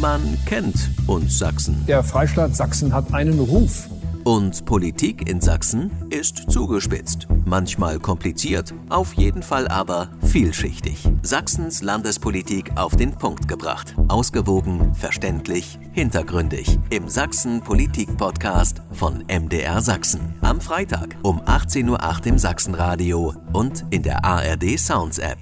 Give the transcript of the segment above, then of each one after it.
Man kennt uns Sachsen. Der Freistaat Sachsen hat einen Ruf. Und Politik in Sachsen ist zugespitzt. Manchmal kompliziert, auf jeden Fall aber vielschichtig. Sachsens Landespolitik auf den Punkt gebracht. Ausgewogen, verständlich, hintergründig. Im Sachsen-Politik-Podcast von MDR Sachsen. Am Freitag um 18:08 Uhr im Sachsenradio und in der ARD Sounds App.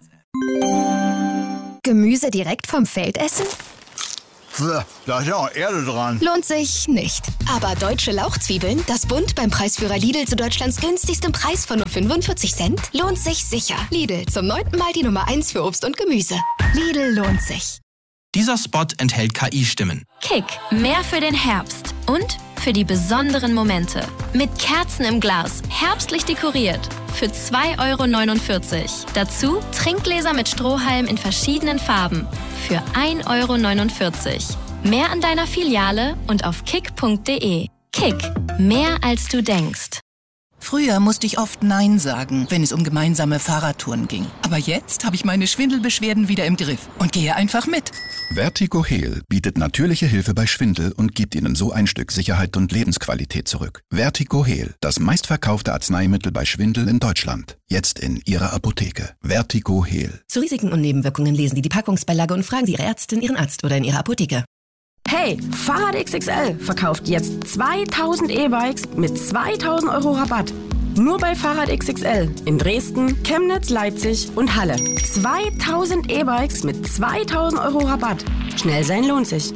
Gemüse direkt vom Feld essen? Da ist ja auch Erde dran. Lohnt sich nicht. Aber deutsche Lauchzwiebeln, das Bund beim Preisführer Lidl zu Deutschlands günstigstem Preis von nur 45 Cent, lohnt sich sicher. Lidl, zum 9. Mal die Nummer 1 für Obst und Gemüse. Lidl lohnt sich. Dieser Spot enthält KI-Stimmen. Kick, mehr für den Herbst und für die besonderen Momente. Mit Kerzen im Glas, herbstlich dekoriert. Für 2,49 €. Dazu Trinkgläser mit Strohhalm in verschiedenen Farben. Für 1,49 €. Mehr an deiner Filiale und auf kick.de. Kick, mehr als du denkst. Früher musste ich oft Nein sagen, wenn es um gemeinsame Fahrradtouren ging. Aber jetzt habe ich meine Schwindelbeschwerden wieder im Griff und gehe einfach mit. Vertigo-Heal bietet natürliche Hilfe bei Schwindel und gibt Ihnen so ein Stück Sicherheit und Lebensqualität zurück. Vertigo-Heal, das meistverkaufte Arzneimittel bei Schwindel in Deutschland. Jetzt in Ihrer Apotheke. Vertigo-Heal. Zu Risiken und Nebenwirkungen lesen Sie die Packungsbeilage und fragen Sie Ihre Ärztin, Ihren Arzt oder in Ihrer Apotheke. Hey, Fahrrad XXL verkauft jetzt 2000 E-Bikes mit 2000 € Rabatt. Nur bei Fahrrad XXL in Dresden, Chemnitz, Leipzig und Halle. 2000 E-Bikes mit 2000 € Rabatt. Schnell sein lohnt sich.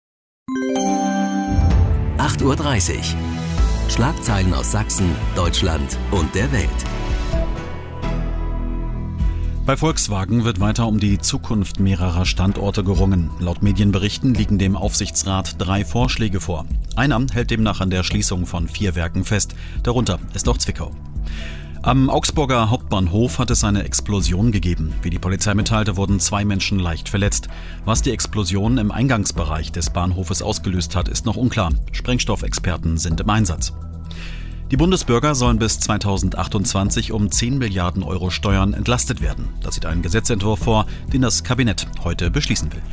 8:30 Uhr. Schlagzeilen aus Sachsen, Deutschland und der Welt. Bei Volkswagen wird weiter um die Zukunft mehrerer Standorte gerungen. Laut Medienberichten liegen dem Aufsichtsrat 3 Vorschläge vor. Einer hält demnach an der Schließung von 4 Werken fest. Darunter ist auch Zwickau. Am Augsburger Hauptbahnhof hat es eine Explosion gegeben. Wie die Polizei mitteilte, wurden 2 Menschen leicht verletzt. Was die Explosion im Eingangsbereich des Bahnhofes ausgelöst hat, ist noch unklar. Sprengstoffexperten sind im Einsatz. Die Bundesbürger sollen bis 2028 um 10 Milliarden € Steuern entlastet werden. Das sieht ein Gesetzentwurf vor, den das Kabinett heute beschließen will.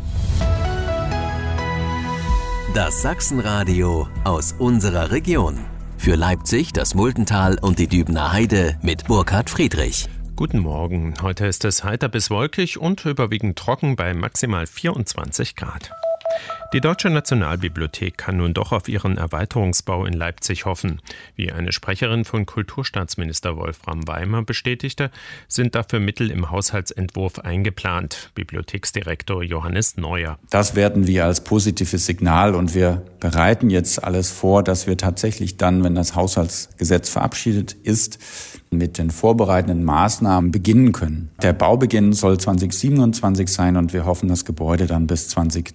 Das Sachsenradio aus unserer Region. Für Leipzig, das Muldental und die Dübener Heide mit Burkhard Friedrich. Guten Morgen. Heute ist es heiter bis wolkig und überwiegend trocken bei maximal 24 Grad. Die Deutsche Nationalbibliothek kann nun doch auf ihren Erweiterungsbau in Leipzig hoffen. Wie eine Sprecherin von Kulturstaatsminister Wolfram Weimer bestätigte, sind dafür Mittel im Haushaltsentwurf eingeplant. Bibliotheksdirektor Johannes Neuer. Das werten wir als positives Signal und wir bereiten jetzt alles vor, dass wir tatsächlich dann, wenn das Haushaltsgesetz verabschiedet ist, mit den vorbereitenden Maßnahmen beginnen können. Der Baubeginn soll 2027 sein und wir hoffen, das Gebäude dann bis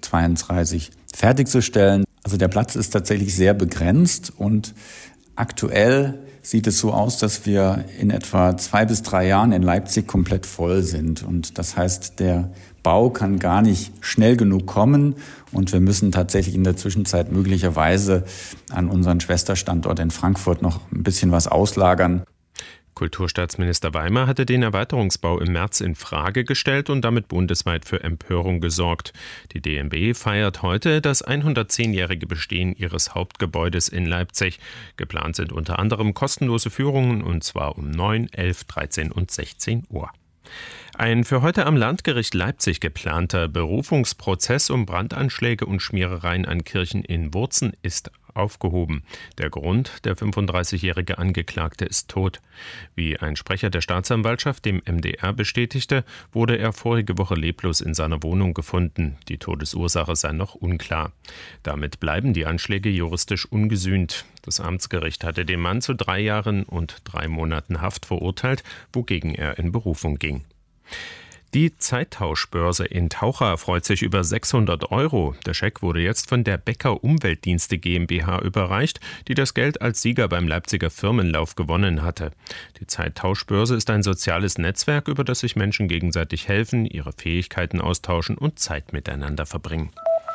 2032 fertigzustellen. Also der Platz ist tatsächlich sehr begrenzt und aktuell sieht es so aus, dass wir in etwa 2 bis 3 Jahren in Leipzig komplett voll sind. Und das heißt, der Bau kann gar nicht schnell genug kommen und wir müssen tatsächlich in der Zwischenzeit möglicherweise an unseren Schwesterstandort in Frankfurt noch ein bisschen was auslagern. Kulturstaatsminister Weimer hatte den Erweiterungsbau im März in Frage gestellt und damit bundesweit für Empörung gesorgt. Die DNB feiert heute das 110-jährige Bestehen ihres Hauptgebäudes in Leipzig. Geplant sind unter anderem kostenlose Führungen und zwar um 9, 11, 13 und 16 Uhr. Ein für heute am Landgericht Leipzig geplanter Berufungsprozess um Brandanschläge und Schmierereien an Kirchen in Wurzen ist aufgehoben. Der Grund: der 35-jährige Angeklagte ist tot. Wie ein Sprecher der Staatsanwaltschaft dem MDR bestätigte, wurde er vorige Woche leblos in seiner Wohnung gefunden. Die Todesursache sei noch unklar. Damit bleiben die Anschläge juristisch ungesühnt. Das Amtsgericht hatte den Mann zu 3 Jahren und 3 Monaten Haft verurteilt, wogegen er in Berufung ging. Die Zeittauschbörse in Taucher freut sich über 600 €. Der Scheck wurde jetzt von der Becker Umweltdienste GmbH überreicht, die das Geld als Sieger beim Leipziger Firmenlauf gewonnen hatte. Die Zeittauschbörse ist ein soziales Netzwerk, über das sich Menschen gegenseitig helfen, ihre Fähigkeiten austauschen und Zeit miteinander verbringen.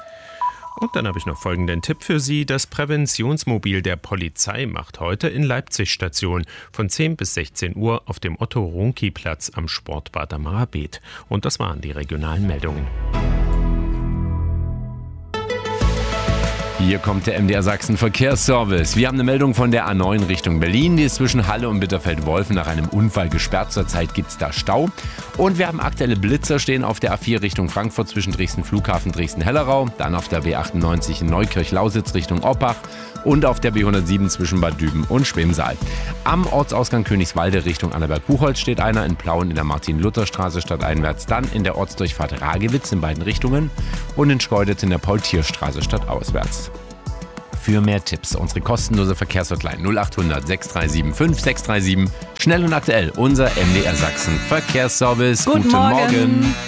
Und dann habe ich noch folgenden Tipp für Sie. Das Präventionsmobil der Polizei macht heute in Leipzig Station von 10 bis 16 Uhr auf dem Otto-Runke-Platz am Sportbad am Rabet. Und das waren die regionalen Meldungen. Hier kommt der MDR Sachsen Verkehrsservice. Wir haben eine Meldung von der A9 Richtung Berlin. Die ist zwischen Halle und Bitterfeld-Wolfen nach einem Unfall gesperrt. Zurzeit gibt es da Stau. Und wir haben aktuelle Blitzer stehen auf der A4 Richtung Frankfurt zwischen Dresden Flughafen, Dresden-Hellerau. Dann auf der B98 in Neukirch-Lausitz Richtung Oppach. Und auf der B107 zwischen Bad Düben und Schwemsaal. Am Ortsausgang Königswalde Richtung Annaberg-Buchholz steht einer, in Plauen in der Martin-Luther-Straße stadteinwärts, dann in der Ortsdurchfahrt Ragewitz in beiden Richtungen und in Schkeuditz in der Paul-Thier-Straße stadtauswärts. Für mehr Tipps unsere kostenlose Verkehrshotline 0800 637 5637. Schnell und aktuell unser MDR Sachsen Verkehrsservice. Guten Morgen.